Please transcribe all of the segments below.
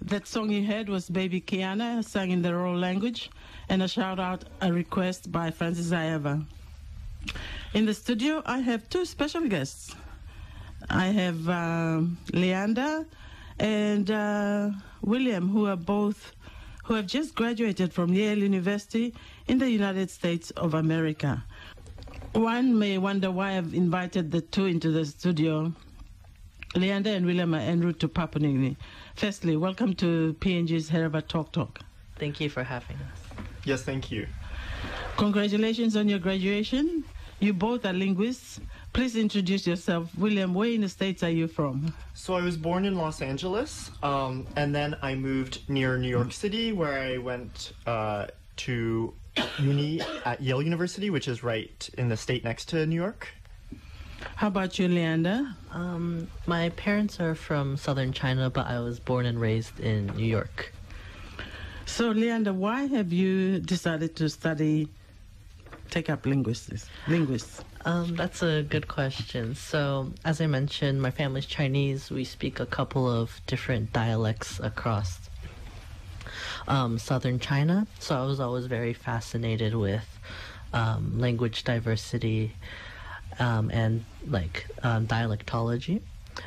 That song you heard was Baby Kiana, sang in the Roro language, and a shout out, a request by Francis Zaeva. In the studio, I have two special guests. I have Leander and William, who have just graduated from Yale University in the United States of America. One may wonder why I've invited the two into the studio. Leander and William are en route to Papua New Guinea. Firstly, welcome to PNG's Hereva Talk. Thank you for having us. Yes, thank you. Congratulations on your graduation. You both are linguists. Please introduce yourself. William, where in the States are you from? So I was born in Los Angeles, and then I moved near New York City, where I went to uni at Yale University, which is right in the state next to New York. How about you, Leander? My parents are from southern China, but I was born and raised in New York. So, Leander, why have you decided to take up linguists? That's a good question. So, as I mentioned, my family's Chinese. We speak a couple of different dialects across southern China. So I was always very fascinated with language diversity and dialectology.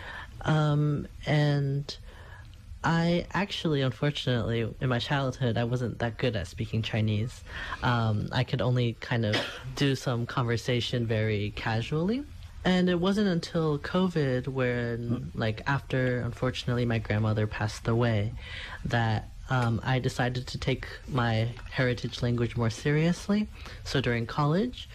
And I actually, unfortunately, in my childhood, I wasn't that good at speaking Chinese. I could only kind of do some conversation very casually. And it wasn't until COVID, when, after, unfortunately, my grandmother passed away, that I decided to take my heritage language more seriously. So during college,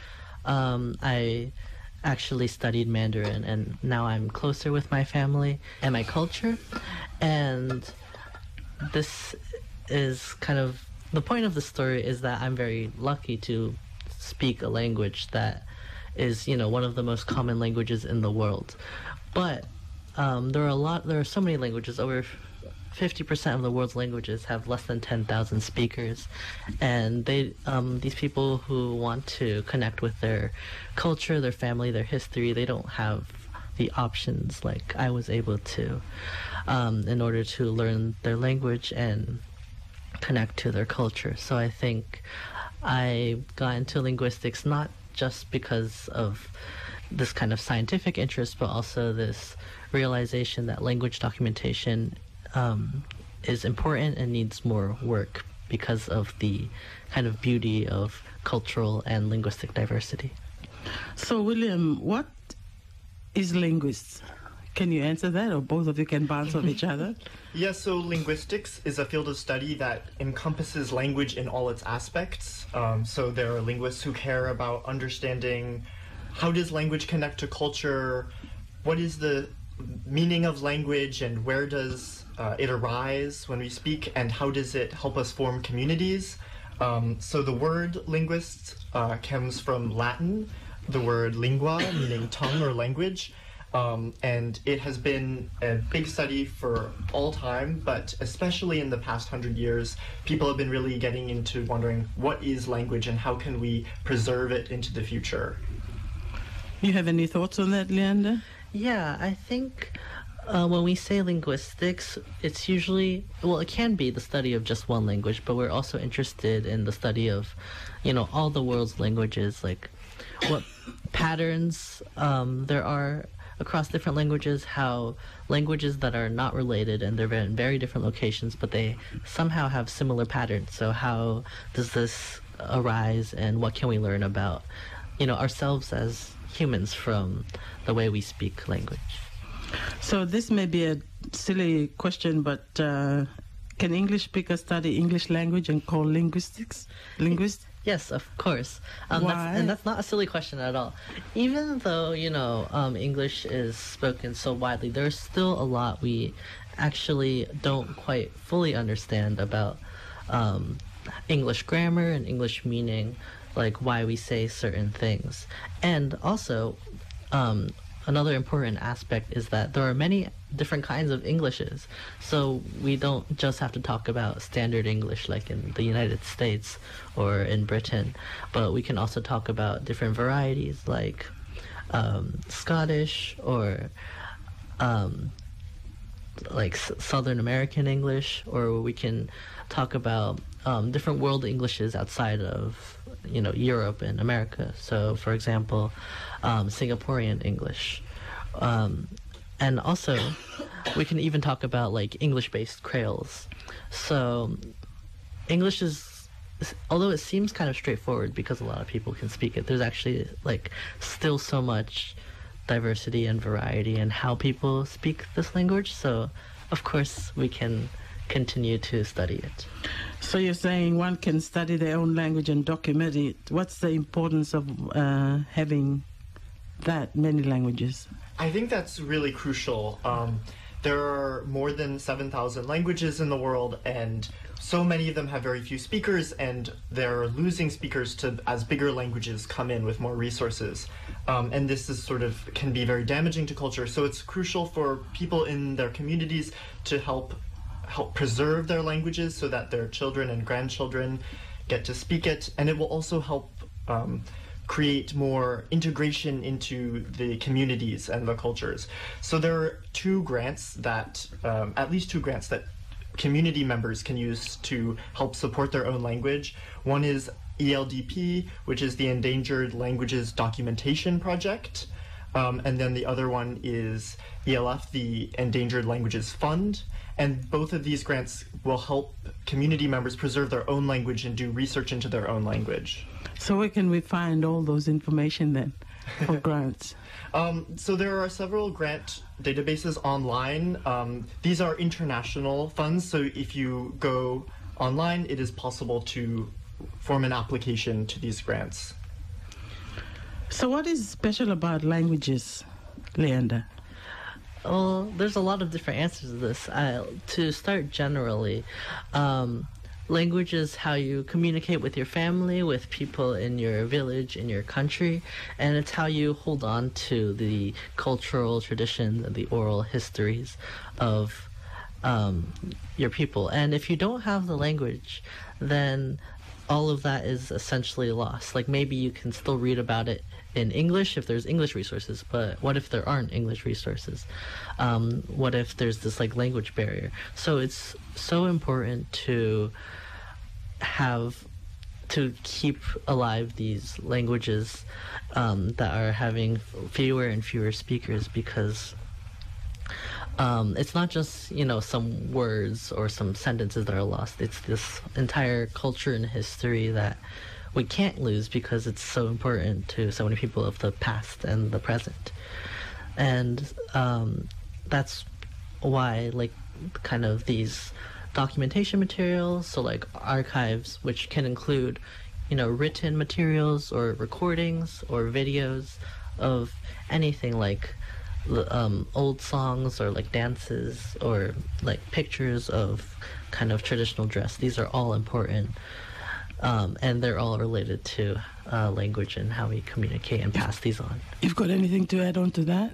I actually studied Mandarin, and now I'm closer with my family and my culture. And this is kind of the point of the story, is that I'm very lucky to speak a language that is, one of the most common languages in the world. But there are so many languages. Over 50% of the world's languages have less than 10,000 speakers, and these people who want to connect with their culture, their family, their history, they don't have the options like I was able to in order to learn their language and connect to their culture. So I think I got into linguistics not just because of this kind of scientific interest, but also this realization that language documentation is important and needs more work because of the kind of beauty of cultural and linguistic diversity. So, William, what is linguists? Can you answer that, or both of you can bounce off each other? Yes, so linguistics is a field of study that encompasses language in all its aspects. So there are linguists who care about understanding how does language connect to culture, what is the meaning of language, and where does it arise when we speak, and how does it help us form communities. So the word linguist comes from Latin, the word lingua, meaning tongue or language. And it has been a big study for all time, but especially in the past 100 years, people have been really getting into wondering what is language and how can we preserve it into the future. You have any thoughts on that, Leander? Yeah, I think when we say linguistics, it's usually, it can be the study of just one language, but we're also interested in the study of, all the world's languages, like what patterns there are across different languages, how languages that are not related and they're in very different locations, but they somehow have similar patterns. So how does this arise, and what can we learn about, ourselves as humans from the way we speak language? So this may be a silly question, but can English speakers study English language and call linguistics? Yes, of course. Why? That's not a silly question at all. Even though, English is spoken so widely, there's still a lot we actually don't quite fully understand about English grammar and English meaning, like why we say certain things. And also, another important aspect is that there are many different kinds of Englishes. So we don't just have to talk about standard English like in the United States or in Britain, but we can also talk about different varieties like Scottish or like Southern American English, or we can talk about different world Englishes outside of Europe and America. So, for example, Singaporean English, and also we can even talk about like English-based creoles. So, English is, although it seems kind of straightforward because a lot of people can speak it, there's actually like still so much diversity and variety in how people speak this language. So, of course, we can continue to study it. So you're saying one can study their own language and document it. What's the importance of having that many languages? I think that's really crucial. There are more than 7,000 languages in the world, and so many of them have very few speakers, and they're losing speakers as bigger languages come in with more resources. And this is can be very damaging to culture. So it's crucial for people in their communities to help preserve their languages so that their children and grandchildren get to speak it. And it will also help create more integration into the communities and the cultures. So there are at least two grants that community members can use to help support their own language. One is ELDP, which is the Endangered Languages Documentation Project. And then the other one is ELF, the Endangered Languages Fund. And both of these grants will help community members preserve their own language and do research into their own language. So where can we find all those information then for grants? So there are several grant databases online. These are international funds, so if you go online, it is possible to form an application to these grants. So what is special about languages, Leander? Well, there's a lot of different answers to this. To start generally, language is how you communicate with your family, with people in your village, in your country, and it's how you hold on to the cultural traditions and the oral histories of your people. And if you don't have the language, then all of that is essentially lost. Like maybe you can still read about it in English if there's English resources, but what if there aren't English resources? What if there's this like language barrier? So it's so important to keep alive these languages that are having fewer and fewer speakers, because it's not just, some words or some sentences that are lost. It's this entire culture and history that we can't lose because it's so important to so many people of the past and the present. And that's why, kind of these documentation materials, so archives, which can include, written materials or recordings or videos of anything like old songs or dances or pictures of kind of traditional dress. These are all important, and they're all related to language and how we communicate and pass these on. You've got anything to add on to that?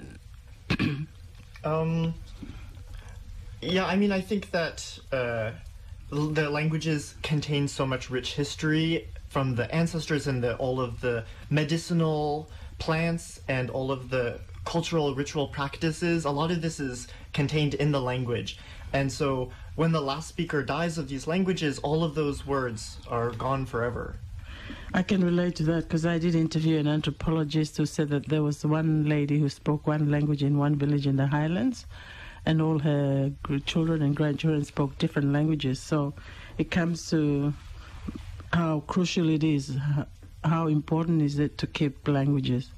Yeah, I think that the languages contain so much rich history from the ancestors and all of the medicinal plants and all of the cultural ritual practices. A lot of this is contained in the language. And so when the last speaker dies of these languages, all of those words are gone forever. I can relate to that because I did interview an anthropologist who said that there was one lady who spoke one language in one village in the highlands, and all her children and grandchildren spoke different languages. So it comes to how crucial it is, how important is it to keep languages.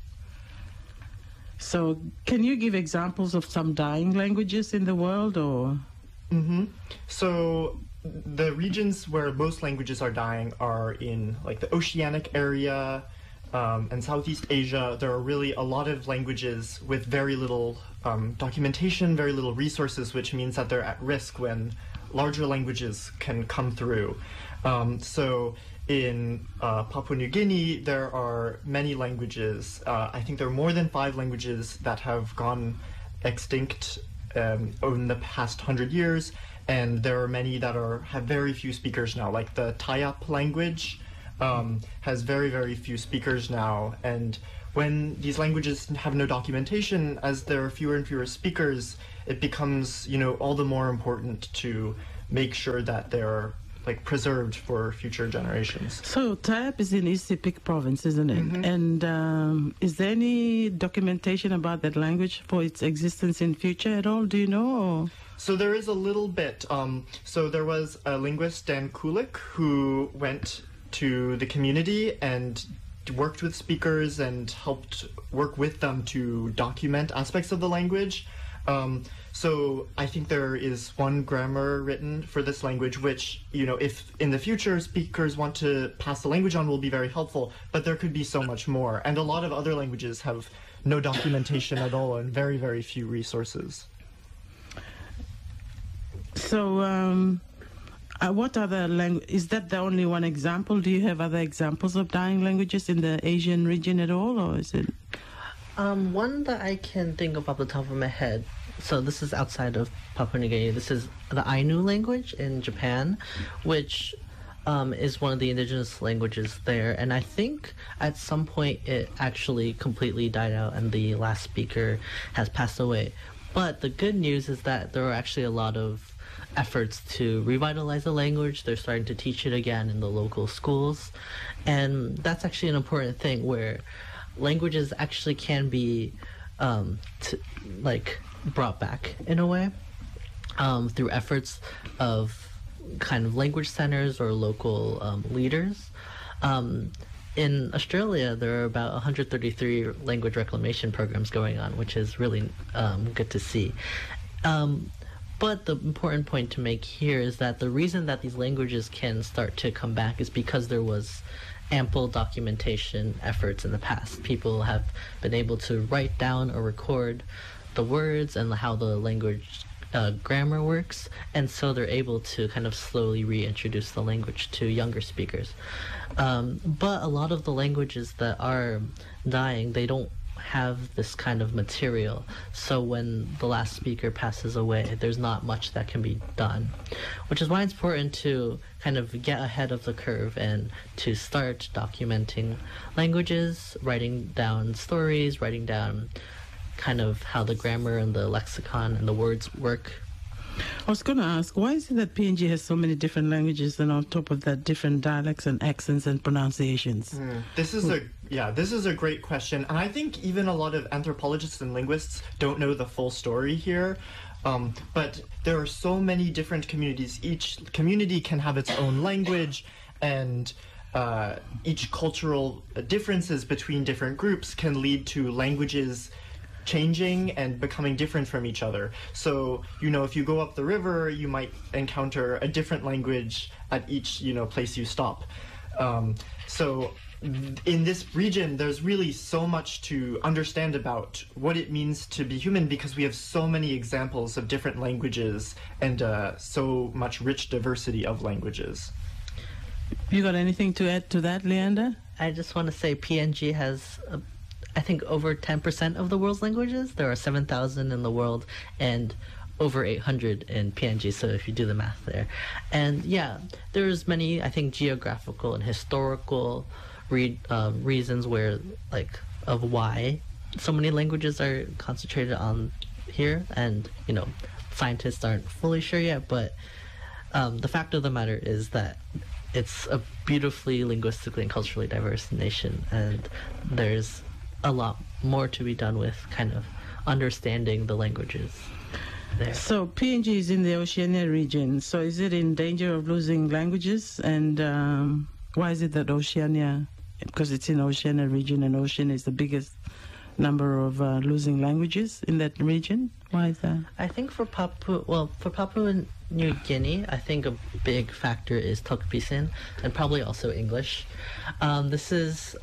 So can you give examples of some dying languages in the world, or? Mm-hmm. So the regions where most languages are dying are in the Oceanic area and Southeast Asia. There are really a lot of languages with very little documentation, very little resources, which means that they're at risk when larger languages can come through. So in Papua New Guinea, there are many languages. I think there are more than 5 languages that have gone extinct in the past 100 years, and there are many that have very few speakers now. The Tayap language has very, very few speakers now, and when these languages have no documentation, as there are fewer and fewer speakers, it becomes, all the more important to make sure that they're preserved for future generations. So Tayap is in East Sepik province, isn't it? Mm-hmm. And is there any documentation about that language for its existence in future at all? Do you know? Or? So there is a little bit. So there was a linguist, Dan Kulik, who went to the community and worked with speakers and helped work with them to document aspects of the language. So I think there is one grammar written for this language, which, if in the future speakers want to pass the language on, will be very helpful, but there could be so much more. And a lot of other languages have no documentation at all and very, very few resources. So, what other language, is that the only one example? Do you have other examples of dying languages in the Asian region at all, or is it? One that I can think of off the top of my head, so this is outside of Papua New Guinea, this is the Ainu language in Japan, which is one of the indigenous languages there, and I think at some point it actually completely died out and the last speaker has passed away. But the good news is that there are actually a lot of efforts to revitalize the language. They're starting to teach it again in the local schools, and that's actually an important thing where languages actually can be brought back in a way through efforts of kind of language centers or local leaders. In Australia, there are about 133 language reclamation programs going on, which is really good to see. But the important point to make here is that the reason that these languages can start to come back is because there was ample documentation efforts in the past. People have been able to write down or record the words and how the language grammar works, and so they're able to kind of slowly reintroduce the language to younger speakers. But a lot of the languages that are dying, they don't have this kind of material, so when the last speaker passes away, there's not much that can be done, which is why it's important to kind of get ahead of the curve and to start documenting languages, writing down stories, writing down kind of how the grammar and the lexicon and the words work. I was going to ask, why is it that PNG has so many different languages and on top of that different dialects and accents and pronunciations? This is a great question. And I think even a lot of anthropologists and linguists don't know the full story here. But there are so many different communities. Each community can have its own language, and each cultural differences between different groups can lead to languages changing and becoming different from each other. So, if you go up the river, you might encounter a different language at each, place you stop. So in this region, there's really so much to understand about what it means to be human, because we have so many examples of different languages and so much rich diversity of languages. You got anything to add to that, Leander? I just want to say PNG has I think over 10% of the world's languages. There are 7,000 in the world and over 800 in PNG, so if you do the math there. And yeah, there's many, I think, geographical and historical reasons where, of why so many languages are concentrated on here, and, scientists aren't fully sure yet, but the fact of the matter is that it's a beautifully linguistically and culturally diverse nation, and there's a lot more to be done with kind of understanding the languages there. So PNG is in the Oceania region. So is it in danger of losing languages? And why is it that Oceania, because it's in Oceania region and Oceania is the biggest number of losing languages in that region? Why is that? I think for Papua New Guinea, I think a big factor is Tok Pisin and probably also English. This is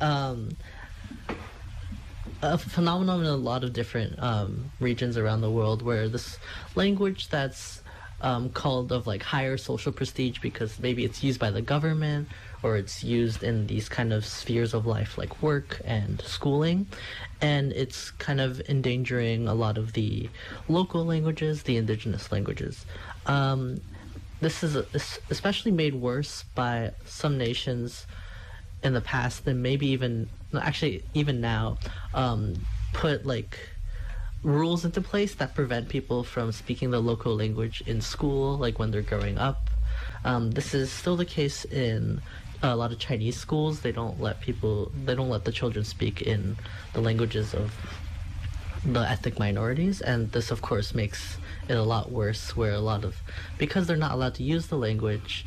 a phenomenon in a lot of different regions around the world, where this language that's called of higher social prestige because maybe it's used by the government or it's used in these kind of spheres of life like work and schooling, and it's kind of endangering a lot of the local languages, the indigenous languages. This is especially made worse by some nations in the past, and maybe even now, put like rules into place that prevent people from speaking the local language in school, like when they're growing up. This is still the case in a lot of Chinese schools. They don't let the children speak in the languages of the ethnic minorities, and this of course makes it a lot worse, where because they're not allowed to use the language,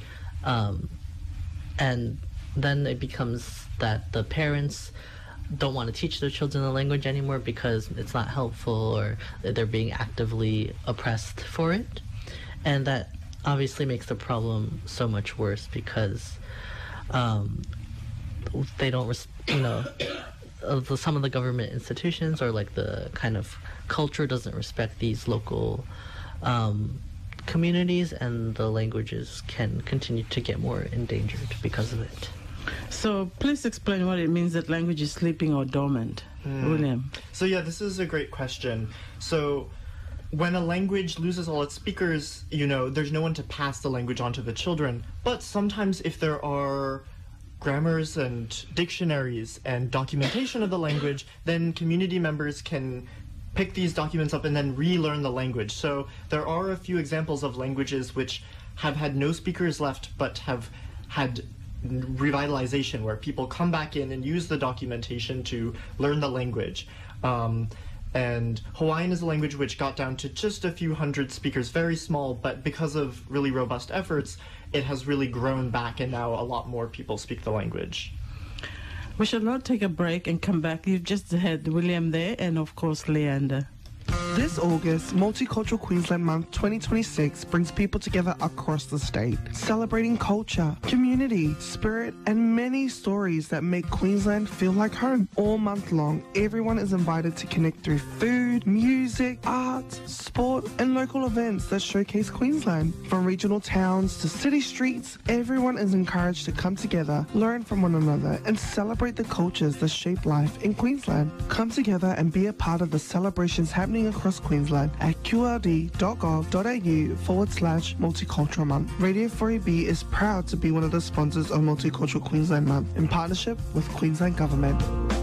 and then it becomes that the parents don't want to teach their children the language anymore because it's not helpful, or they're being actively oppressed for it. And that obviously makes the problem so much worse, because they don't, some of the government institutions, or like the kind of culture, doesn't respect these local communities, and the languages can continue to get more endangered because of it. So please explain what it means that language is sleeping or dormant. William. So yeah, this is a great question. So when a language loses all its speakers, there's no one to pass the language on to the children. But sometimes if there are grammars and dictionaries and documentation of the language, then community members can pick these documents up and then relearn the language. So there are a few examples of languages which have had no speakers left but have had revitalization, where people come back in and use the documentation to learn the language. And Hawaiian is a language which got down to just a few hundred speakers, very small, but because of really robust efforts, it has really grown back, and now a lot more people speak the language. We shall now take a break and come back. You've just had William there, and of course Leander. This August, Multicultural Queensland Month 2026 brings people together across the state, celebrating culture, community, spirit, and many stories that make Queensland feel like home. All month long, everyone is invited to connect through food, music, arts, sport, and local events that showcase Queensland. From regional towns to city streets, everyone is encouraged to come together, learn from one another, and celebrate the cultures that shape life in Queensland. Come together and be a part of the celebrations happening across Queensland at qld.gov.au/Multicultural Month. Radio 4EB is proud to be one of the sponsors of Multicultural Queensland Month in partnership with Queensland Government.